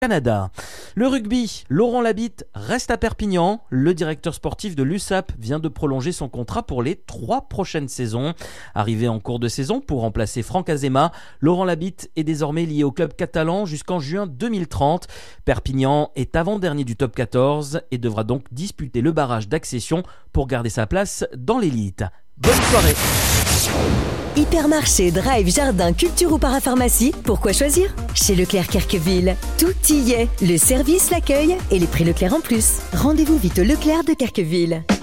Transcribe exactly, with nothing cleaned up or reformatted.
Canada. Le rugby, Laurent Labitte reste à Perpignan. Le directeur sportif de l'U S A P vient de prolonger son contrat pour les trois prochaines saisons. Arrivé en cours de saison pour remplacer Franck Azema, Laurent Labitte est désormais lié au club catalan jusqu'en juin deux mille trente. Perpignan est avant-dernier du top quatorze et devra donc disputer le barrage d'accession pour garder sa place dans l'élite. Bonne soirée. Hypermarché, drive, jardin, culture ou parapharmacie, pourquoi choisir ? Chez Leclerc Querqueville, tout y est. Le service, l'accueil et les prix Leclerc en plus. Rendez-vous vite au Leclerc de Querqueville.